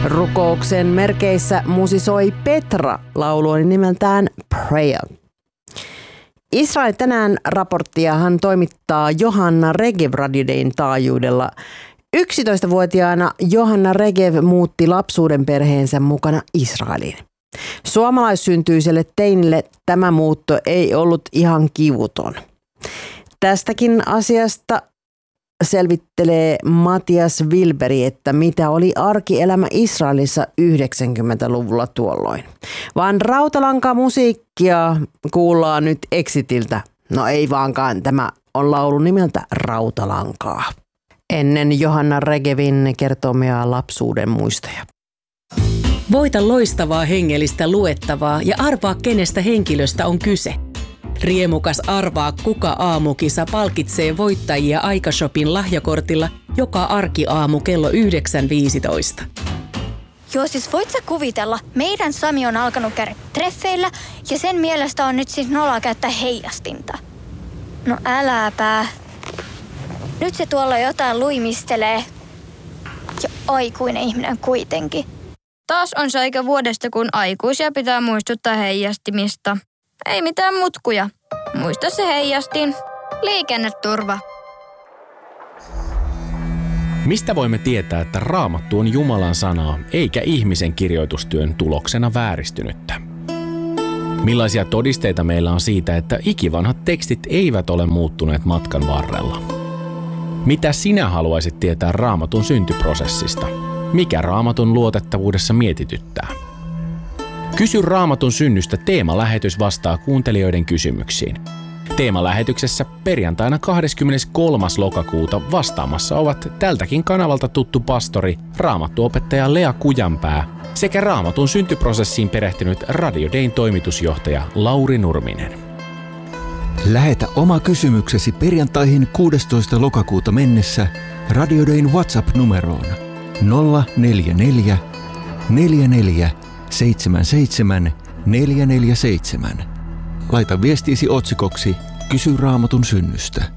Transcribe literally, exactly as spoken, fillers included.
Rukouksen merkeissä musisoi Petra, laulu oli nimeltään Prayer. Israel tänään raporttia hän toimittaa Johanna Regev Radiodayn taajuudella. yksitoistavuotiaana Johanna Regev muutti lapsuuden perheensä mukana Israeliin. Suomalaissyntyiselle teinille tämä muutto ei ollut ihan kivuton. Tästäkin asiasta selvittelee Matias Wilberi, että mitä oli arkielämä Israelissa yhdeksänkymmentäluvulla tuolloin. Vaan rautalankaa musiikkia kuullaan nyt Exitiltä. No ei vaankaan, tämä on laulu nimeltä Rautalankaa. Ennen Johanna Regevin kertomia lapsuuden muistoja. Voita loistavaa hengellistä luettavaa ja arvaa kenestä henkilöstä on kyse. Riemukas Arvaa kuka aamukisa palkitsee voittajia Aikashopin lahjakortilla joka arkiaamu kello yhdeksän viisitoista. Joo, siis voit sä kuvitella, meidän Sami on alkanut käydä treffeillä ja sen mielestä on nyt siis noloa käyttää heijastinta. No äläpä. Nyt se tuolla jotain luimistelee. Ja aikuinen ihminen kuitenkin. Taas on se aika vuodesta, kun aikuisia pitää muistuttaa heijastimista. Ei mitään mutkuja. Muista se heijastin. Liikenneturva. Mistä voimme tietää, että Raamattu on Jumalan sanaa, eikä ihmisen kirjoitustyön tuloksena vääristynyttä? Millaisia todisteita meillä on siitä, että ikivanhat tekstit eivät ole muuttuneet matkan varrella? Mitä sinä haluaisit tietää Raamatun syntyprosessista? Mikä Raamatun luotettavuudessa mietityttää? Kysy Raamatun synnystä teemalähetys vastaa kuuntelijoiden kysymyksiin. Teemalähetyksessä perjantaina kahdeskymmeneskolmas lokakuuta vastaamassa ovat tältäkin kanavalta tuttu pastori, raamattuopettaja Lea Kujanpää sekä Raamatun syntyprosessiin perehtynyt Radiodayn toimitusjohtaja Lauri Nurminen. Lähetä oma kysymyksesi perjantaihin kuudestoista lokakuuta mennessä Radiodayn WhatsApp-numeroon nolla neljä neljä neljä neljä seitsemän seitsemän neljä neljä seitsemän. Laita viestiisi otsikoksi Kysy Raamatun synnystä.